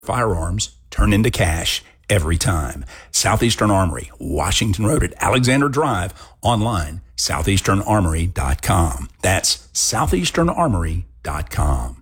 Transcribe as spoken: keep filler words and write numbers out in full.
firearms turn into cash every time. Southeastern Armory, Washington Road at Alexander Drive. Online, southeastern armory dot com. That's southeastern armory dot com.